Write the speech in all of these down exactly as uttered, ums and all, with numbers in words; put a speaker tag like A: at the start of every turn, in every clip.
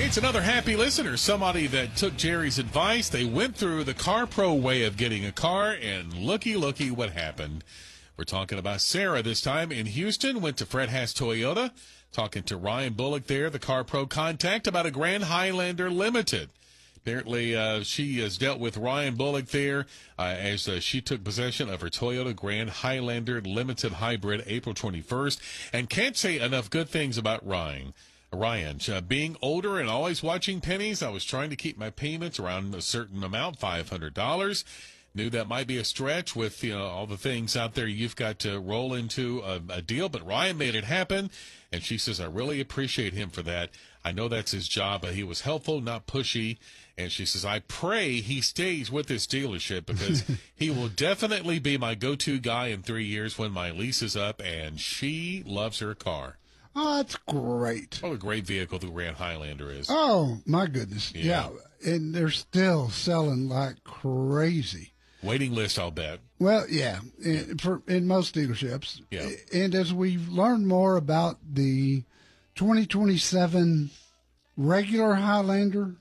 A: It's another happy listener, somebody that took Jerry's advice. They went through the CarPro way of getting a car, and looky, looky what happened. We're talking about Sarah this time in Houston, went to Fred Haas Toyota, talking to Ryan Bullock there, the CarPro contact, about a Grand Highlander Limited. Apparently, uh, she has dealt with Ryan Bullock there uh, as uh, she took possession of her Toyota Grand Highlander Limited Hybrid April twenty-first, and can't say enough good things about Ryan. Ryan, uh, being older and always watching pennies, I was trying to keep my payments around a certain amount, five hundred dollars. Knew that might be a stretch with, you know, all the things out there you've got to roll into a, a deal, but Ryan made it happen, and she says, I really appreciate him for that. I know that's his job, but he was helpful, not pushy, and she says, I pray he stays with this dealership because he will definitely be my go-to guy in three years when my lease is up, and she loves her car.
B: Oh, that's great.
A: What a great vehicle the Grand Highlander is.
B: Oh, my goodness.
A: Yeah.
B: yeah. And they're still selling like crazy.
A: Waiting list, I'll bet.
B: Well, yeah, in, for, in most dealerships.
A: Yeah.
B: And as we've learned more about the twenty twenty-seven regular Highlander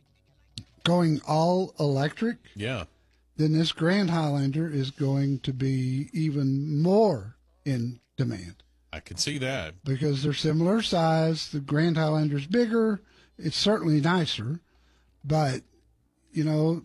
B: going all electric,
A: yeah,
B: then this Grand Highlander is going to be even more in demand.
A: I can see that.
B: Because they're similar size. The Grand Highlander's bigger. It's certainly nicer. But, you know,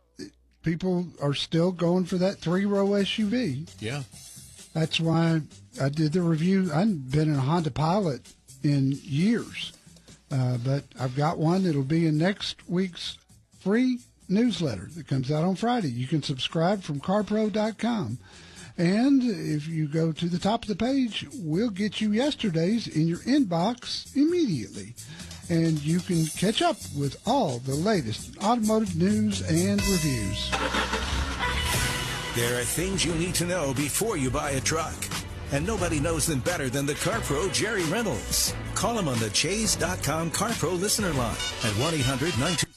B: people are still going for that three-row S U V.
A: Yeah.
B: That's why I did the review. I've been in a Honda Pilot in years. Uh, but I've got one that'll be in next week's free newsletter that comes out on Friday. You can subscribe from carpro dot com. And if you go to the top of the page, we'll get you yesterday's in your inbox immediately. And you can catch up with all the latest automotive news and reviews.
C: There are things you need to know before you buy a truck. And nobody knows them better than the CarPro Jerry Reynolds. Call him on the chase dot com CarPro listener line at one eight hundred nine two.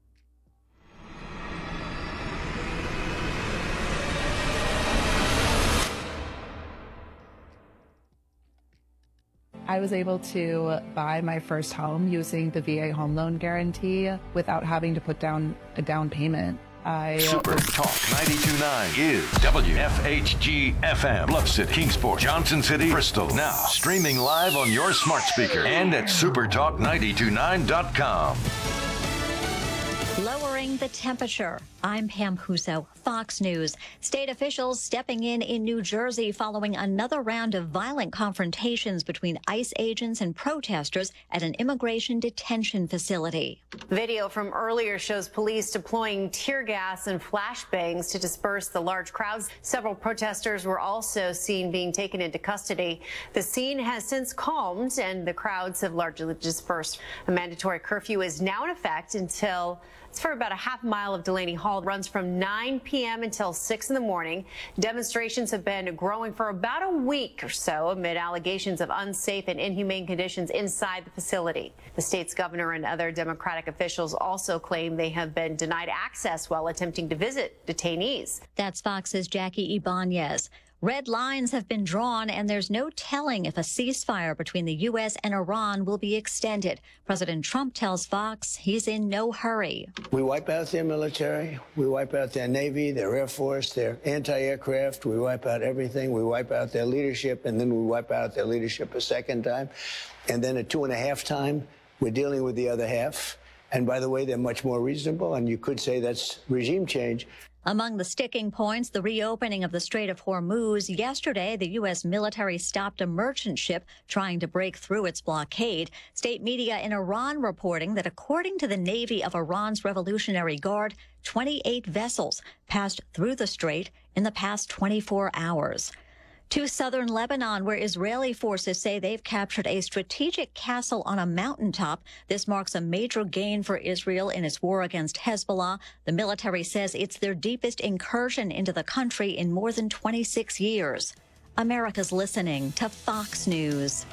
D: I was able to buy my first home using the V A home loan guarantee without having to put down a down payment. I
E: Super Talk ninety-two point nine is W F H G F M, Bluff City, Kingsport, Johnson City, Bristol. Now streaming live on your smart speaker and at super talk nine two nine dot com.
F: Lowering the temperature. I'm Pam Huso, Fox News. State officials stepping in in New Jersey following another round of violent confrontations between ICE agents and protesters at an immigration detention facility.
G: Video from earlier shows police deploying tear gas and flashbangs to disperse the large crowds. Several protesters were also seen being taken into custody. The scene has since calmed and the crowds have largely dispersed. A mandatory curfew is now in effect until it's for about a half mile of Delaney Hall. It runs from nine p.m. until six in the morning. Demonstrations have been growing for about a week or so amid allegations of unsafe and inhumane conditions inside the facility. The state's governor and other Democratic officials also claim they have been denied access while attempting to visit detainees.
F: That's Fox's Jackie Ibanez. Red lines have been drawn, and there's no telling if a ceasefire between the U S and Iran will be extended. President Trump tells Fox he's in no hurry.
H: We wipe out their military. We wipe out their Navy, their Air Force, their anti-aircraft. We wipe out everything. We wipe out their leadership, and then we wipe out their leadership a second time. And then at two and a half time, we're dealing with the other half. And by the way, they're much more reasonable, and you could say that's regime change.
F: Among the sticking points, the reopening of the Strait of Hormuz. Yesterday, the U S military stopped a merchant ship trying to break through its blockade. State media in Iran reporting that according to the Navy of Iran's Revolutionary Guard, twenty-eight vessels passed through the strait in the past twenty-four hours. To southern Lebanon, where Israeli forces say they've captured a strategic castle on a mountaintop. This marks a major gain for Israel in its war against Hezbollah. The military says it's their deepest incursion into the country in more than twenty-six years. America's listening to Fox News.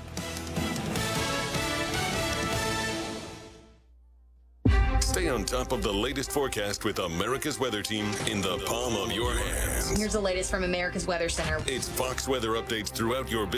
I: Stay on top of the latest forecast with America's Weather Team in the palm of your hands.
J: Here's the latest from America's Weather Center.
I: It's Fox weather updates throughout your